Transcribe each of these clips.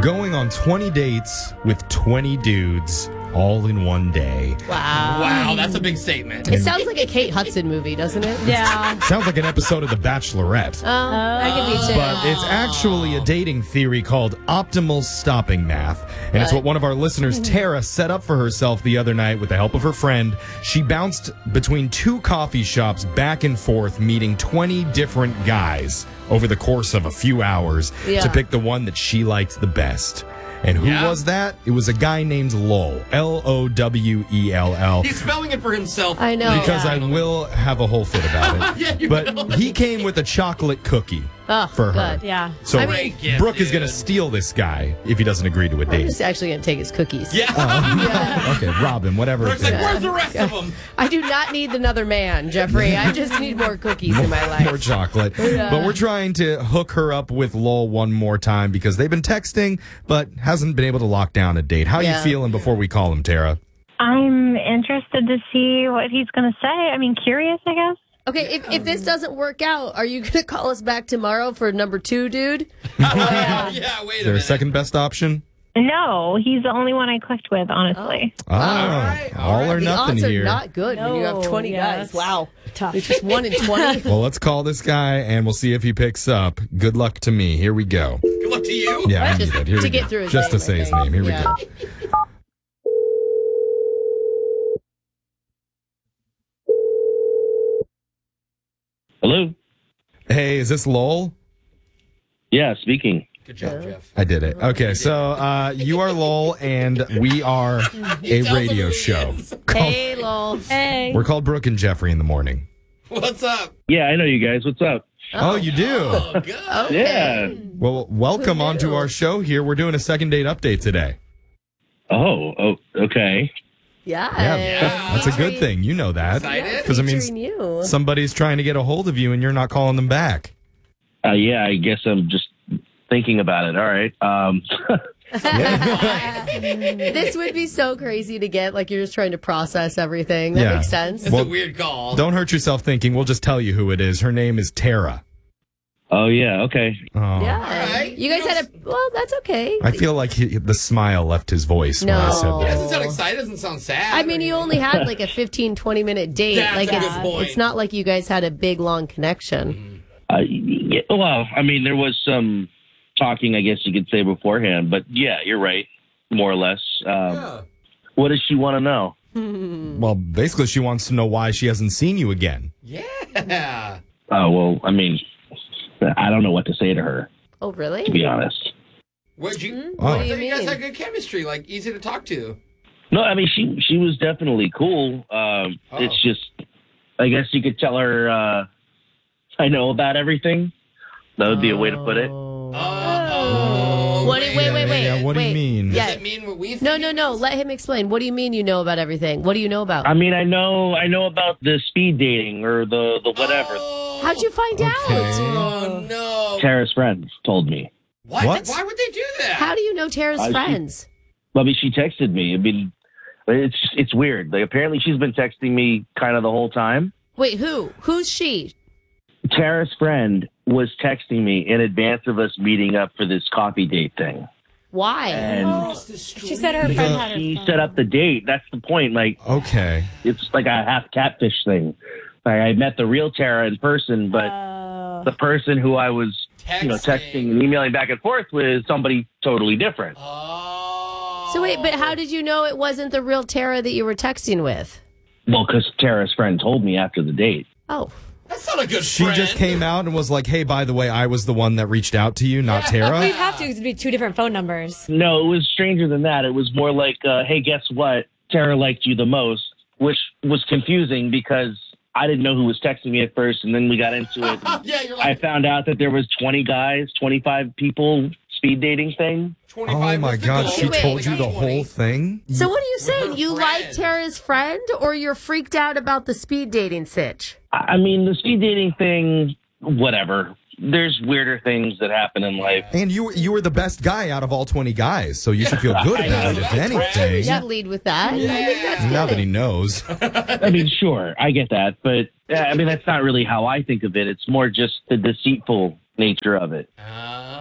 Going on 20 dates with 20 dudes all in one day. Wow, that's a big statement. It sounds like a Kate Hudson movie, doesn't it? Yeah. Sounds like an episode of The Bachelorette. That could be too. But it's actually a dating theory called optimal stopping math. And it's what one of our listeners, Tara, set up for herself the other night with the help of her friend. She bounced between 2 coffee shops back and forth, meeting 20 different guys over the course of a few hours to pick the one that she liked the best. And who was that? It was a guy named Lowell. Lowell. He's spelling it for himself. I know. Because I will have a whole fit about it. But he came with a chocolate cookie for her. good. Yeah. So Great gift, Brooke is going to dude. steal this guy if he doesn't agree to a I'm date. just actually going to take his cookies. Okay, Robin, whatever. Brooke's it like, is. where's the rest of them? I do not need another man, Jeffrey. I just need more cookies in my life. More chocolate. But we're trying to hook her up with Lowell one more time because they've been texting but hasn't been able to lock down a date. How are you feeling before we call him, Tara? I'm interested to see what he's going to say. I mean, curious, I guess. Okay, if this doesn't work out, are you going to call us back tomorrow for number 2, dude? Yeah, wait Is a there a minute. second best option? No, he's the only one I clicked with, honestly. All right. or The nothing odds are here. not good when you have 20 guys. that's Wow. tough. It's just 1 in 20. Well, let's call this guy and we'll see if he picks up. Good luck to me. Here we go. Good luck to you. Yeah, I Just need it. Here to we get go. through his Just to name, say I his think. name. Here Yeah. we go. Hello? Hey, is this Lowell? Yeah, speaking. Good job, Jeff. I did it. Okay, so you are Lowell, and we are a radio show. Hey, lol. Hey. We're called Brooke and Jeffrey in the morning. What's up? Yeah, I know you guys. What's up? Oh, you do? Oh, good. Yeah. Well, welcome onto our show here. We're doing a second date update today. Oh, okay. Yeah. That's a good thing. You know that. Excited? Because it means Featuring you. somebody's trying to get a hold of you and you're not calling them back. Yeah, I guess I'm just thinking about it. All right. This would be so crazy to get. Like, you're just trying to process everything. That Yeah. makes sense. It's Well, a weird call. Don't hurt yourself thinking. We'll just tell you who it is. Her name is Tara. Oh, yeah, okay. Oh. Yeah. All right. You guys had a. Well, that's okay. I feel like the smile left his voice when I said No. It that. doesn't sound excited. Doesn't sound sad. I mean, you only had like a 15, 20-minute date. That's like, a good point. it's not like you guys had a big, long connection. Yeah, well, I mean, there was some talking, I guess you could say, beforehand. But, yeah, you're right, more or less. What does she want to know? Well, basically, she wants to know why she hasn't seen you again. Yeah. Oh, well, I mean, I don't know what to say to her, Oh, really? to be honest. What'd you? What I do you thought you guys mean? had good chemistry, like easy to talk to. No, I mean, she was definitely cool. It's just, I guess you could tell her I know about everything. That would be a way to put it. Oh. What do you, wait. Yeah, what do you wait. mean? Yeah. Does it mean what we think? No. Let him explain. What do you mean you know about everything? What do you know about? I mean, I know about the speed dating or the whatever. Oh. How'd you find out? Oh, no. Tara's friends told me. What? Why would they do that? How do you know Tara's I see. friends? I mean, she texted me. I mean, it's weird. Like, apparently, she's been texting me kind of the whole time. Wait, who? Who's she? Tara's friend was texting me in advance of us meeting up for this coffee date thing. Why? And She said her friend had her she phone. set up the date. That's the point. Like, Okay. it's like a half catfish thing. Like, I met the real Tara in person, but the person who I was, texting and emailing back and forth with is somebody totally different. Oh. So wait, but how did you know it wasn't the real Tara that you were texting with? Well, because Tara's friend told me after the date. Oh. That's not a good She friend. just came out and was like, hey, by the way, I was the one that reached out to you, not We'd Tara. have to. It'd be 2 different phone numbers. No, it was stranger than that. It was more like, hey, guess what? Tara liked you the most, which was confusing because I didn't know who was texting me at first, and then we got into it. Yeah, you're I like found out that there was 20 guys, 25 people speed dating thing. 25. Oh, my was the God. goal. She Wait. told you the 20. whole thing? So what are you saying? her You friend. like Tara's friend, or you're freaked out about the speed dating sitch? I mean, the speed dating thing, whatever. There's weirder things that happen in life. And you were the best guy out of all 20 guys, so you should feel good about it, if You anything. should lead with that. I think that's Now good. that he knows. I mean, sure, I get that, but I mean, that's not really how I think of it. It's more just the deceitful nature of it.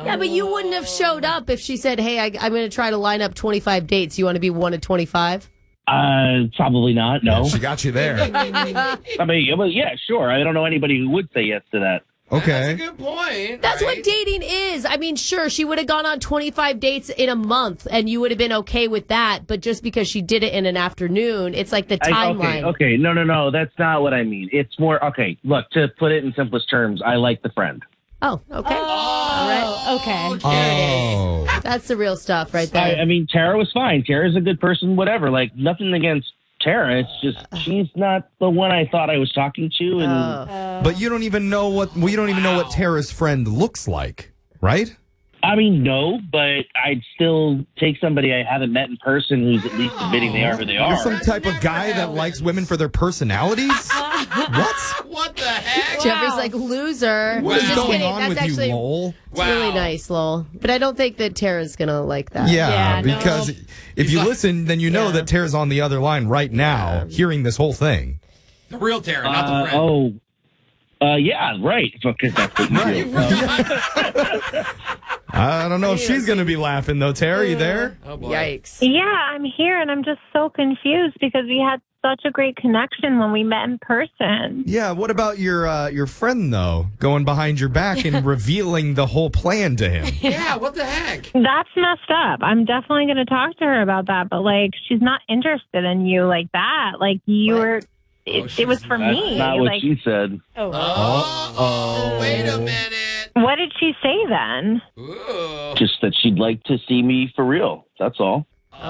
Yeah, but you wouldn't have showed up if she said, hey, I'm going to try to line up 25 dates. You want to be one of 25? Probably not. No. She got you there. I mean, well, yeah, sure. I don't know anybody who would say yes to that. Okay. That's a good point. That's right? what dating is. I mean, sure, she would have gone on 25 dates in a month, and you would have been okay with that. But just because she did it in an afternoon, it's like the timeline. Okay. No. That's not what I mean. It's more, okay, look, to put it in simplest terms, I like the friend. Oh, okay. All right. Okay. Oh. That's the real stuff right there. I mean, Tara was fine. Tara's a good person, whatever. Like, nothing against Tara. It's just she's not the one I thought I was talking to. And But you don't even know what Tara's friend looks like, right? I mean, no, but I'd still take somebody I haven't met in person who's at least admitting they are who they You're are. some type of guy that likes women for their personalities? What? What the heck? Jeffrey's like, loser. What is Just going kidding. on That's with actually, you, Lowell? It's really nice, Lowell. But I don't think that Tara's going to like that. Yeah, no. because if you listen, then you know that Tara's on the other line right now, hearing this whole thing. The real Tara, not the friend. Yeah, right. Because that's what you do. I don't know if she's going to be laughing, though. Tara, you there? Oh, boy. Yikes. Yeah, I'm here, and I'm just so confused because we had such a great connection when we met in person. Yeah, what about your friend, though, going behind your back and revealing the whole plan to him? Yeah, what the heck? That's messed up. I'm definitely going to talk to her about that, but, like, she's not interested in you like that. Like, you were... It was for That's me. not what Like, she said. Oh, wait a minute. what did she say then? Ooh. Just that she'd like to see me for real. That's all.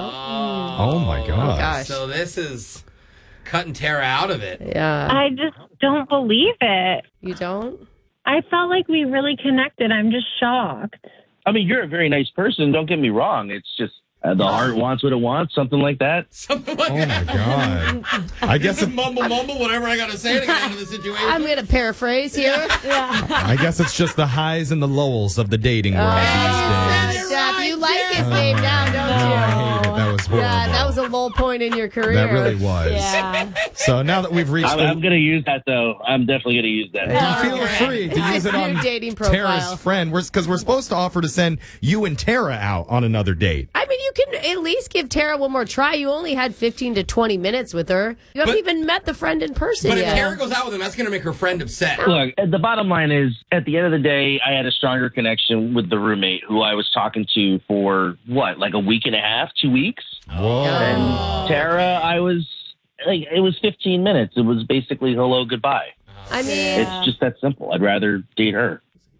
Oh, my God. Gosh. So this is cutting Tara out of it. Yeah. I just don't believe it. You don't? I felt like we really connected. I'm just shocked. I mean, you're a very nice person. Don't get me wrong. It's just the heart wants what it wants, something like that. Something like Oh, that. my God. I guess Just mumble, whatever I got to say to get out of the situation. I'm going to paraphrase here. I guess it's just the highs and the lows of the dating world these days. Jeff, you like his name now, don't you? I hate it. That was horrible. Yeah, that was a low point in your career. That really was. Yeah. So now that we've reached I'm going to use that, though. I'm definitely going to use that. feel free to use His it new on dating profile. Tara's friend. Because we're supposed to offer to send you and Tara out on another date. I mean, you can at least give Tara one more try. You only had 15 to 20 minutes with her. You haven't even met the friend in person But if yet. Tara goes out with him, that's going to make her friend upset. Look, the bottom line is, at the end of the day, I had a stronger connection with the roommate who I was talking to for, like a week and a half, 2 weeks? Whoa. And Tara, I was, like, it was 15 minutes. It was basically hello, goodbye. I mean, It's just that simple. I'd rather date her.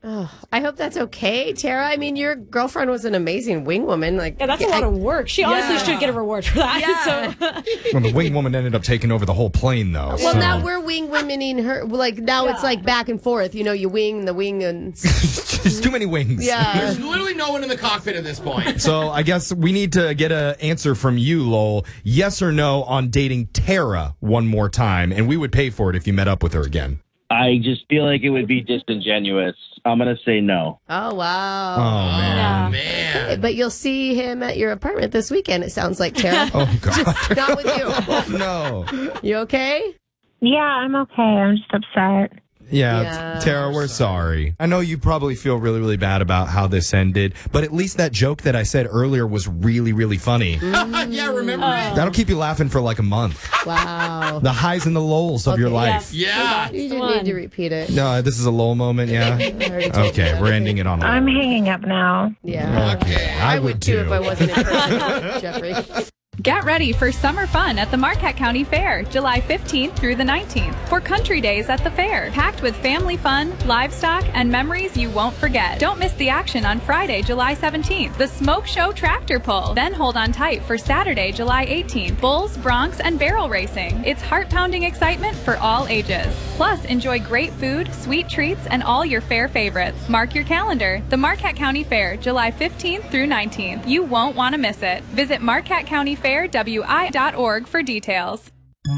I hope that's okay, Tara. I mean, your girlfriend was an amazing wing woman. Like, Yeah, that's a lot of work. She honestly should get a reward for that. Yeah. So. Well, the wing woman ended up taking over the whole plane, though. Well, so. now we're wing womening her. Like, now it's like back and forth. You know, you wing the wing and... There's too many wings. Yeah. There's literally no one in the cockpit at this point. So I guess we need to get an answer from you, Lowell. Yes or no on dating Tara one more time, and we would pay for it if you met up with her again. I just feel like it would be disingenuous. I'm going to say no. Oh, wow. Oh, man. Man. But you'll see him at your apartment this weekend, it sounds like, Tara. Oh, God. Not with you. Oh, no. You okay? Yeah, I'm okay. I'm just upset. Yeah, Tara, we're sorry. I know you probably feel really, really bad about how this ended, but at least that joke that I said earlier was really, really funny. Yeah, remember it? That'll keep you laughing for like a month. Wow. The highs and the lows of your life. Yeah. You didn't need to repeat it. No, this is a Lowell moment, yeah? Okay, we're ending it on a I'm low. hanging up now. Yeah. Okay. I would too if I wasn't in person, Jeffrey. Get ready for summer fun at the Marquette County Fair, July 15th through the 19th, for Country Days at the fair, packed with family fun, livestock, and memories you won't forget. Don't miss the action on Friday, July 17th, the Smoke Show Tractor Pull. Then hold on tight for Saturday, July 18th, Bulls, Broncs, and Barrel Racing. It's heart-pounding excitement for all ages. Plus, enjoy great food, sweet treats, and all your fair favorites. Mark your calendar. The Marquette County Fair, July 15th through 19th. You won't want to miss it. Visit MarquetteCountyFairWI.org for details.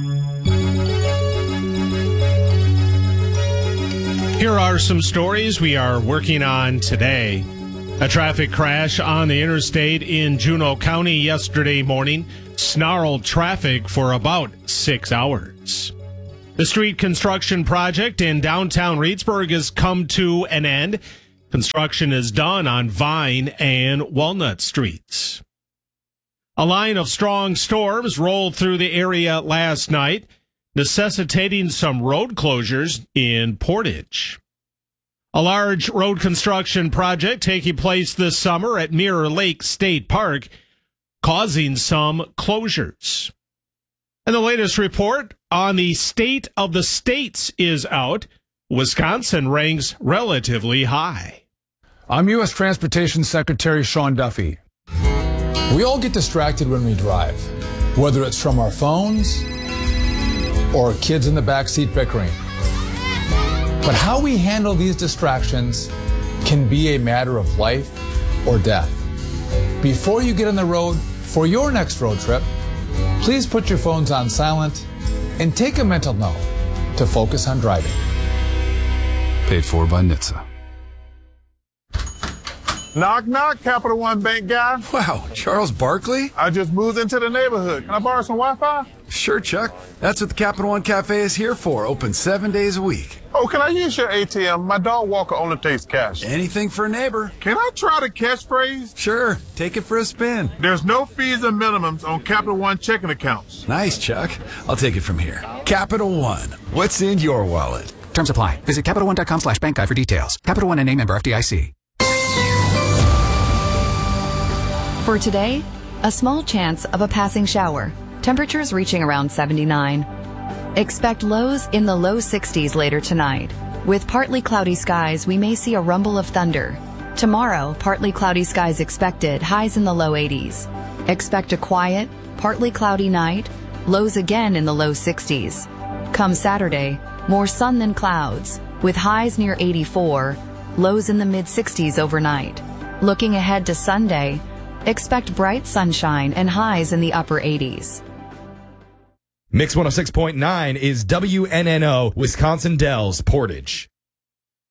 Here are some stories we are working on today. A traffic crash on the interstate in Juneau County yesterday morning snarled traffic for about 6 hours. The street construction project in downtown Reedsburg has come to an end. Construction is done on Vine and Walnut Streets. A line of strong storms rolled through the area last night, necessitating some road closures in Portage. A large road construction project taking place this summer at Mirror Lake State Park, causing some closures. And the latest report on the state of the states is out. Wisconsin ranks relatively high. I'm U.S. Transportation Secretary Sean Duffy. We all get distracted when we drive, whether it's from our phones or kids in the backseat bickering. But how we handle these distractions can be a matter of life or death. Before you get on the road for your next road trip, please put your phones on silent and take a mental note to focus on driving. Paid for by NHTSA. Knock, knock, Capital One Bank guy. Wow, Charles Barkley? I just moved into the neighborhood. Can I borrow some Wi-Fi? Sure, Chuck. That's what the Capital One Cafe is here for. Open 7 days a week. Oh, can I use your ATM? My dog Walker only takes cash. Anything for a neighbor. Can I try the catchphrase? Sure. Take it for a spin. There's no fees and minimums on Capital One checking accounts. Nice, Chuck. I'll take it from here. Capital One. What's in your wallet? Terms apply. Visit CapitalOne.com/bankguide for details. Capital One, a member FDIC. For today, a small chance of a passing shower. Temperatures reaching around 79. Expect lows in the low 60s later tonight. With partly cloudy skies, we may see a rumble of thunder. Tomorrow, partly cloudy skies expected, highs in the low 80s. Expect a quiet, partly cloudy night, lows again in the low 60s. Come Saturday, more sun than clouds, with highs near 84, lows in the mid-60s overnight. Looking ahead to Sunday, expect bright sunshine and highs in the upper 80s. Mix 106.9 is WNNO, Wisconsin Dells, Portage.